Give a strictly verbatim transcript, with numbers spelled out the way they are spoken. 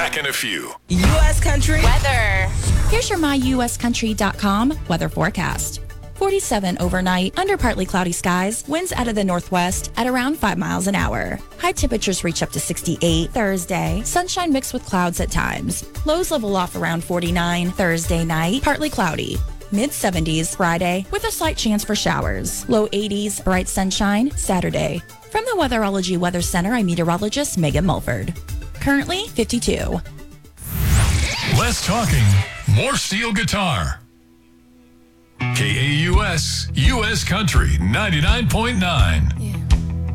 Back in a few. U S Country Weather. Here's your my U S country dot com weather forecast. forty-seven overnight, under partly cloudy skies, winds out of the northwest at around five miles an hour. High temperatures reach up to sixty-eight Thursday, sunshine mixed with clouds at times. Lows level off around forty-nine Thursday night, partly cloudy. Mid seventies Friday with a slight chance for showers. Low eighties, bright sunshine Saturday. From the Weatherology Weather Center, I'm meteorologist Megan Mulford. Currently fifty-two. Less talking, more steel guitar. K A U S, U S Country ninety-nine point nine.